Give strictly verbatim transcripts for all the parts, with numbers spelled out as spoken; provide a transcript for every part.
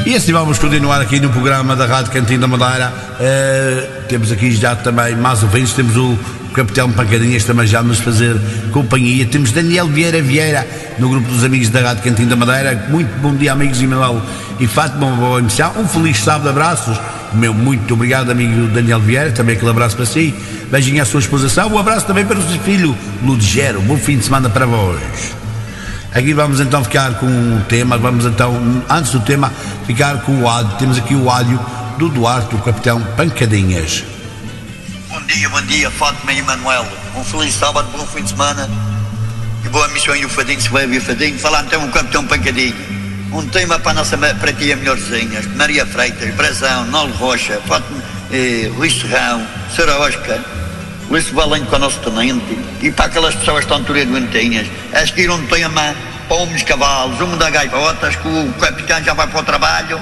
E assim vamos continuar aqui no programa da Rádio Cantinho da Madeira. Uh, temos aqui já também mais ouvintes, temos o, o Capitão Pancadinhas também já nos fazer companhia. Temos Daniel Vieira Vieira no grupo dos amigos da Rádio Cantinho da Madeira. Muito bom dia, amigos, Emanuel e Fátima, uma boa emissão. Um feliz sábado, abraços. Meu muito obrigado, amigo Daniel Vieira, também aquele abraço para si. Beijinho à sua esposa. Um abraço também para o seu filho Ludgero. Bom fim de semana para vós. Aqui vamos então ficar com um tema, vamos então, antes do tema, ficar com o alho. Temos aqui o alho do Duarte, o Capitão Pancadinhas. Bom dia, bom dia, Fátima e Emanuel. Um feliz sábado, bom fim de semana e boa missão e o Fadinho, se vai ver o Fadinho. Falar então o Capitão Pancadinho. Um tema para a nossa, para ti, a melhorzinhas. Maria Freitas, Brazão, Nolo Rocha, Fátima, eh, Luís Serrão, Sra. Oscar, Luís Valenho com o nosso tenente, e para aquelas pessoas que estão doentinhas, as que não têm a mão para uns cavalos, um da gaivotas, que o capitão já vai para o trabalho,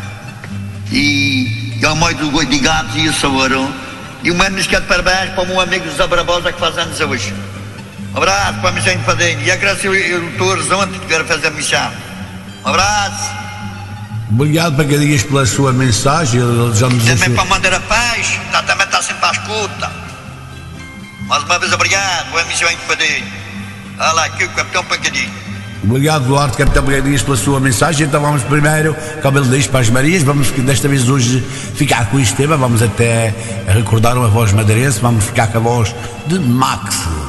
e, e ao meio do goi de gatos e o sabor, e o menos que é de parabéns para o meu amigo José Barbosa que faz anos hoje. Um abraço para a missão de Fadinho, e agradeço o doutor ontem que quer fazer a missão. Um abraço. Obrigado, Pancadinhas, pela sua mensagem. Já nos também para mandar a paz, tá, também está sempre à escuta. Mais uma vez, obrigado. Boa missão de Fadinho. Olha lá, aqui o Capitão Pancadinho. Obrigado, Duarte, Capitão Pancadinhas, pela sua mensagem. Então vamos primeiro, como ele diz, para as Marias. Vamos desta vez hoje ficar com este tema. Vamos até recordar uma voz madeirense. Vamos ficar com a voz de Max.